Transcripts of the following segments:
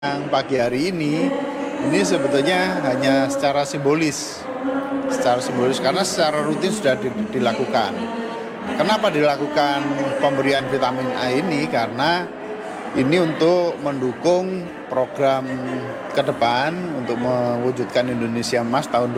Yang pagi hari ini sebetulnya hanya secara simbolis karena secara rutin sudah dilakukan. Kenapa dilakukan pemberian vitamin A ini? Karena ini untuk mendukung program ke depan untuk mewujudkan Indonesia Emas tahun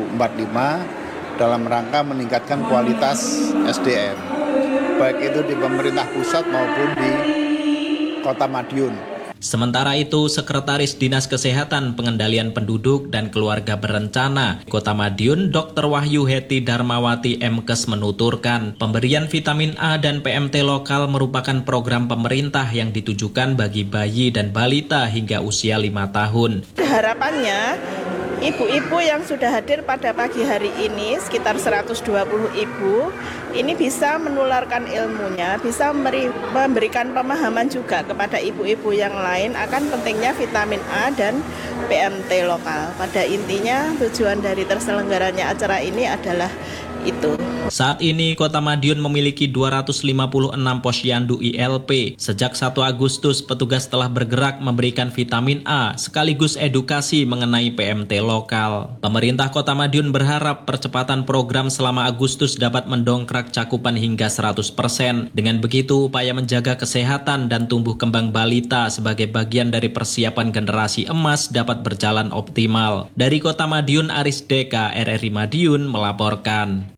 2045 dalam rangka meningkatkan kualitas SDM, baik itu di pemerintah pusat maupun di Kota Madiun. Sementara itu, Sekretaris Dinas Kesehatan Pengendalian Penduduk dan Keluarga Berencana Kota Madiun, Dr. Wahyu Heti Darmawati MKes menuturkan, pemberian vitamin A dan PMT lokal merupakan program pemerintah yang ditujukan bagi bayi dan balita hingga usia 5 tahun. Harapannya, ibu-ibu yang sudah hadir pada pagi hari ini, sekitar 120 ibu, ini bisa menularkan ilmunya, bisa memberikan pemahaman juga kepada ibu-ibu yang lain akan pentingnya vitamin A dan PMT lokal. Pada intinya, tujuan dari terselenggaranya acara ini adalah itu. Saat ini Kota Madiun memiliki 256 posyandu ILP. Sejak 1 Agustus, petugas telah bergerak memberikan vitamin A sekaligus edukasi mengenai PMT lokal. Pemerintah Kota Madiun berharap percepatan program selama Agustus dapat mendongkrak cakupan hingga 100%. Dengan begitu, upaya menjaga kesehatan dan tumbuh kembang balita sebagai bagian dari persiapan generasi emas dapat berjalan optimal. Dari Kota Madiun, Aris Deka, RRI Madiun melaporkan.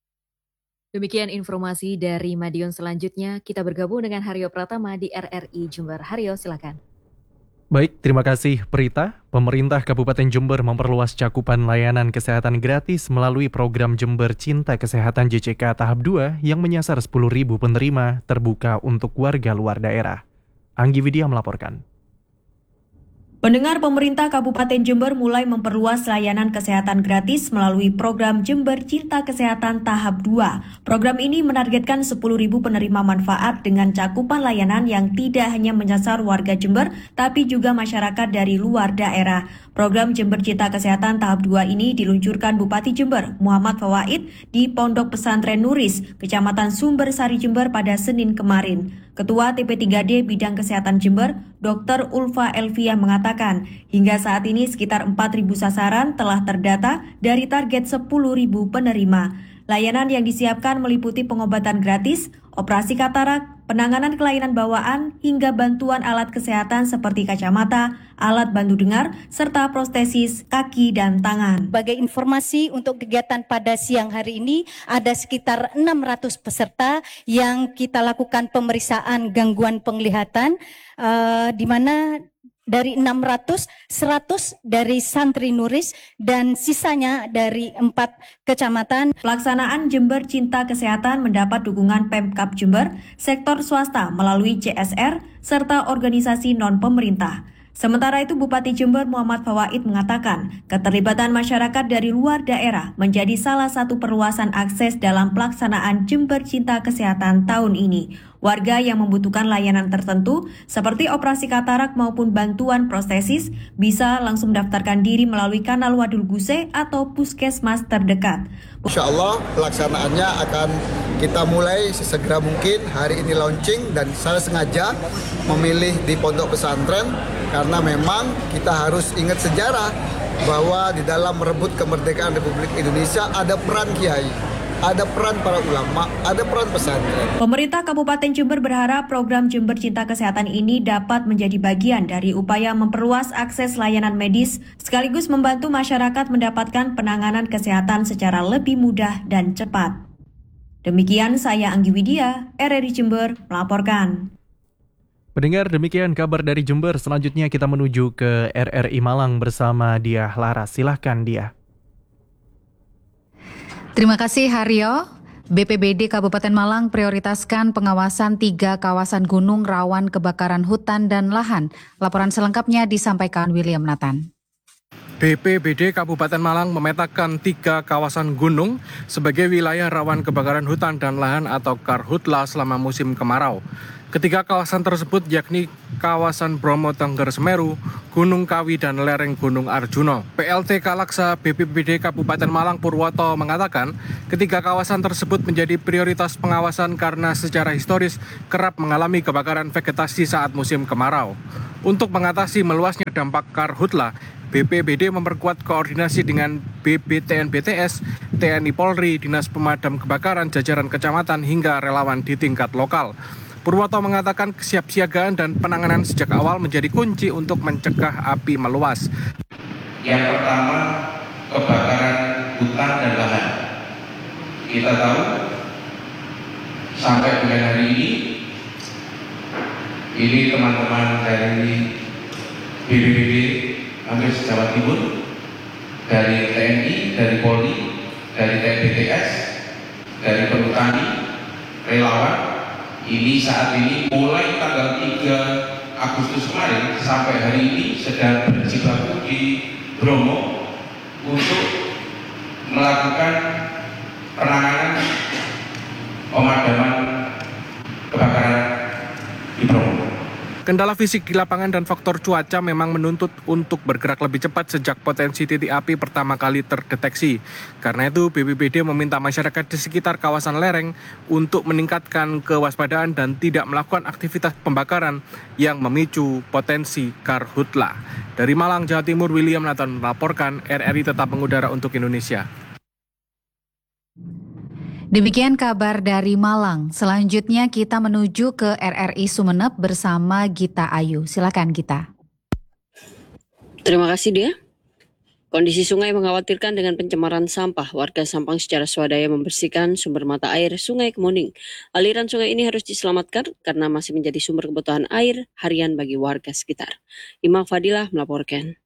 Demikian informasi dari Madiun. Selanjutnya kita bergabung dengan Haryo Pratama di RRI Jember. Haryo, silakan. Baik, terima kasih Prita. Pemerintah Kabupaten Jember memperluas cakupan layanan kesehatan gratis melalui program Jember Cinta Kesehatan JCK tahap 2 yang menyasar 10.000 penerima terbuka untuk warga luar daerah. Anggi Widya melaporkan. Pendengar, pemerintah Kabupaten Jember mulai memperluas layanan kesehatan gratis melalui program Jember Cinta Kesehatan tahap 2. Program ini menargetkan 10.000 penerima manfaat dengan cakupan layanan yang tidak hanya menyasar warga Jember, tapi juga masyarakat dari luar daerah. Program Jember Cinta Kesehatan tahap 2 ini diluncurkan Bupati Jember, Muhammad Fawaid, di Pondok Pesantren Nuris, Kecamatan Sumber Sari Jember pada Senin kemarin. Ketua TP3D Bidang Kesehatan Jember, Dr. Ulfa Elvia mengatakan, hingga saat ini sekitar 4.000 sasaran telah terdata dari target 10.000 penerima. Layanan yang disiapkan meliputi pengobatan gratis, operasi katarak, penanganan kelainan bawaan, hingga bantuan alat kesehatan seperti kacamata, alat bantu dengar, serta prostesis kaki dan tangan. Sebagai informasi untuk kegiatan pada siang hari ini, ada sekitar 600 peserta yang kita lakukan pemeriksaan gangguan penglihatan, di mana dari 600, 100 dari santri Nuris dan sisanya dari 4 kecamatan. Pelaksanaan Jember Cinta Kesehatan mendapat dukungan Pemkab Jember, sektor swasta melalui CSR, serta organisasi non-pemerintah. Sementara itu, Bupati Jember Muhammad Fawaid mengatakan, keterlibatan masyarakat dari luar daerah menjadi salah satu perluasan akses dalam pelaksanaan Jember Cinta Kesehatan tahun ini. Warga yang membutuhkan layanan tertentu, seperti operasi katarak maupun bantuan prostesis, bisa langsung mendaftarkan diri melalui kanal Wadul Guse atau puskesmas terdekat. Insya Allah pelaksanaannya akan kita mulai sesegera mungkin. Hari ini launching dan saya sengaja memilih di pondok pesantren karena memang kita harus ingat sejarah bahwa di dalam merebut kemerdekaan Republik Indonesia ada peran kiai, ada peran para ulama, ada peran pesantren. Pemerintah Kabupaten Jember berharap program Jember Cinta Kesehatan ini dapat menjadi bagian dari upaya memperluas akses layanan medis sekaligus membantu masyarakat mendapatkan penanganan kesehatan secara lebih mudah dan cepat. Demikian saya Anggi Widya, RRI Jember melaporkan. Pendengar, demikian kabar dari Jember. Selanjutnya kita menuju ke RRI Malang bersama Diah Laras. Silahkan Diah. Terima kasih Haryo. BPBD Kabupaten Malang prioritaskan pengawasan 3 kawasan gunung rawan kebakaran hutan dan lahan. Laporan selengkapnya disampaikan William Nathan. BPBD Kabupaten Malang memetakan 3 kawasan gunung sebagai wilayah rawan kebakaran hutan dan lahan atau Karhutla selama musim kemarau. Ketiga kawasan tersebut yakni kawasan Bromo Tengger Semeru, Gunung Kawi, dan lereng Gunung Arjuno. PLT Kalaksa BPBD Kabupaten Malang Purwoto mengatakan ketiga kawasan tersebut menjadi prioritas pengawasan karena secara historis kerap mengalami kebakaran vegetasi saat musim kemarau. Untuk mengatasi meluasnya dampak karhutla, BPBD memperkuat koordinasi dengan BBTN-BTS, TNI Polri, Dinas Pemadam Kebakaran, jajaran kecamatan hingga relawan di tingkat lokal. Purwoto mengatakan kesiapsiagaan dan penanganan sejak awal menjadi kunci untuk mencegah api meluas. Yang pertama, kebakaran hutan dan lahan. Kita tahu sampai dengan hari ini teman-teman dari BPBD hampir Jawa Timur, dari TNI, dari Polri, dari TNBTS, dari perhutani, relawan, ini saat ini mulai tanggal 3 Agustus kemarin sampai hari ini sedang berjibaku di Bromo untuk melakukan penanganan pemadaman kebakaran di Bromo. Kendala fisik di lapangan dan faktor cuaca memang menuntut untuk bergerak lebih cepat sejak potensi titik api pertama kali terdeteksi. Karena itu, BPBD meminta masyarakat di sekitar kawasan lereng untuk meningkatkan kewaspadaan dan tidak melakukan aktivitas pembakaran yang memicu potensi karhutla. Dari Malang, Jawa Timur, William Nathan melaporkan, RRI tetap mengudara untuk Indonesia. Demikian kabar dari Malang. Selanjutnya kita menuju ke RRI Sumeneb bersama Gita Ayu. Silakan Gita. Terima kasih Dia. Kondisi sungai mengkhawatirkan dengan pencemaran sampah. Warga Sampang secara swadaya membersihkan sumber mata air Sungai Kemuning. Aliran sungai ini harus diselamatkan karena masih menjadi sumber kebutuhan air harian bagi warga sekitar. Imam Fadilah melaporkan.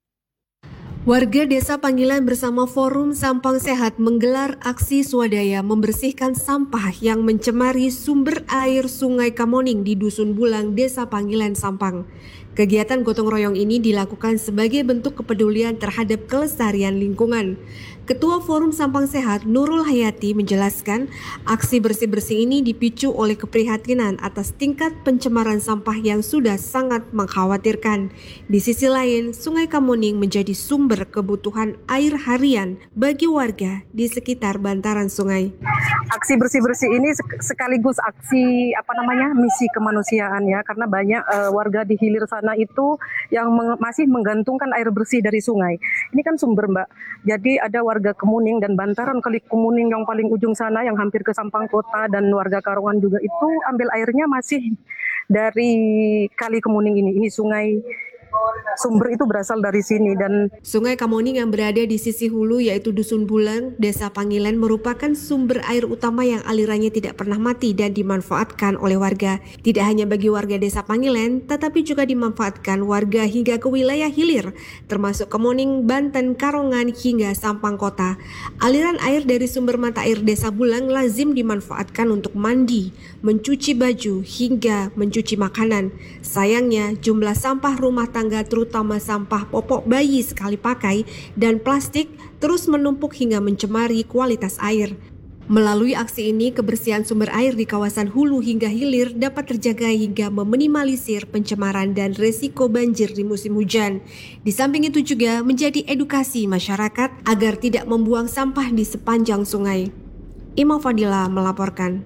Warga Desa Panggilan bersama Forum Sampang Sehat menggelar aksi swadaya membersihkan sampah yang mencemari sumber air Sungai Kamoning di Dusun Bulang, Desa Panggilan, Sampang. Kegiatan gotong royong ini dilakukan sebagai bentuk kepedulian terhadap kelestarian lingkungan. Ketua Forum Sampang Sehat Nurul Hayati menjelaskan aksi bersih-bersih ini dipicu oleh keprihatinan atas tingkat pencemaran sampah yang sudah sangat mengkhawatirkan. Di sisi lain, Sungai Kamuning menjadi sumber kebutuhan air harian bagi warga di sekitar bantaran sungai. Aksi bersih-bersih ini sekaligus aksi misi kemanusiaan ya, karena banyak warga di hilir sana itu yang masih menggantungkan air bersih dari sungai. Ini kan sumber Mbak. Jadi ada warga Kemuning dan bantaran Kali Kemuning yang paling ujung sana yang hampir ke Sampang Kota dan warga Karongan juga itu ambil airnya masih dari Kali Kemuning ini. Ini sungai sumber itu berasal dari sini. Dan Sungai Kamuning yang berada di sisi hulu yaitu Dusun Bulang, Desa Panggilan merupakan sumber air utama yang alirannya tidak pernah mati dan dimanfaatkan oleh warga. Tidak hanya bagi warga Desa Panggilan, tetapi juga dimanfaatkan warga hingga ke wilayah hilir, termasuk Kemuning, Banten, Karongan hingga Sampang Kota. Aliran air dari sumber mata air Desa Bulang lazim dimanfaatkan untuk mandi, mencuci baju hingga mencuci makanan. Sayangnya jumlah sampah rumah tangga terutama sampah popok bayi sekali pakai dan plastik terus menumpuk hingga mencemari kualitas air. Melalui aksi ini, kebersihan sumber air di kawasan hulu hingga hilir dapat terjaga hingga meminimalisir pencemaran dan resiko banjir di musim hujan. Di samping itu juga menjadi edukasi masyarakat agar tidak membuang sampah di sepanjang sungai. Imam Fadila melaporkan.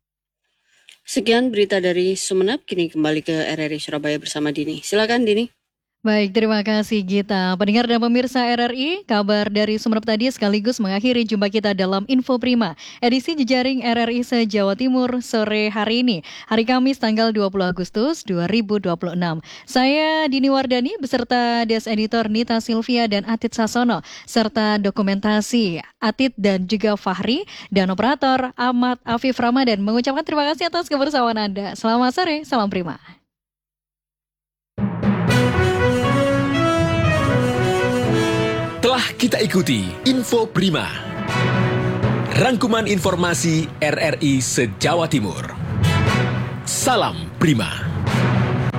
Sekian berita dari Sumeneb, kini kembali ke RRI Surabaya bersama Dini. Silakan Dini. Baik, terima kasih Gita. Pendengar dan pemirsa RRI, kabar dari Sumeneb tadi sekaligus mengakhiri jumpa kita dalam Info Prima, edisi jejaring RRI se-Jawa Timur sore hari ini, hari Kamis tanggal 20 Agustus 2026. Saya Dini Wardani beserta Desk Editor Nita Silvia dan Atit Sasono, serta dokumentasi Atit dan juga Fahri, dan operator Ahmad Afif Ramadan mengucapkan terima kasih atas kebersamaan Anda. Selamat sore, salam Prima. Telah kita ikuti Info Prima, rangkuman informasi RRI se-Jawa Timur. Salam Prima.